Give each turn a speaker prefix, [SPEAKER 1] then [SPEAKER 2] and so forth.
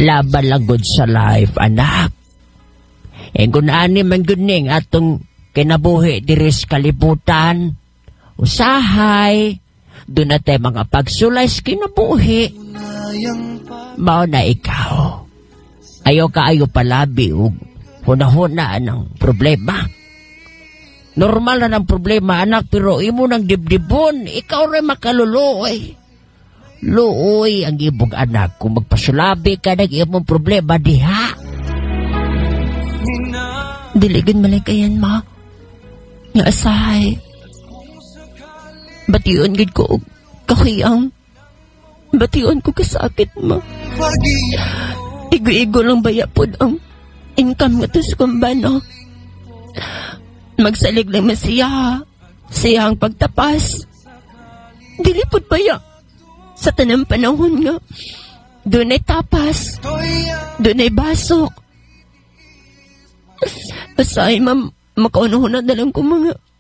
[SPEAKER 1] Laban lang good sa life, anak. Kung ani man guning atong kinabuhi diri sa kalibutan, usahay, doon na tayo mga pagsulay sa kinabuhi. Mao na ikaw. Ayaw palabi o huna-huna ng problema. Normal na ng problema, anak, pero imo ng dibdibon, ikaw rin makaluluoy. Luoy ang ibong anak kung magpasulabi ka ng imong problema diha.
[SPEAKER 2] Diligan malikayan, ma. Nga asahay. Bation gid ko og kakiyang. Bation ko kasakit, ma. Igo-igo lang bayapod ang income nga to sa kumbano. Magsalig lang siya. Siya ang pagtapas. Dilipod baya. Sa tanang panahon nga. Doon ay tapas. Doon ay basok. Asay, ma'am, makaunahunan na lang ko mga